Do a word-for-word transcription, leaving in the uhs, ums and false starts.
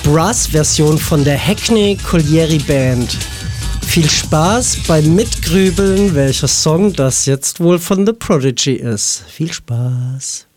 Brass-Version von der Hackney Colliery Band. Viel Spaß beim Mitgrübeln, welcher Song das jetzt wohl von The Prodigy ist. Viel Spaß.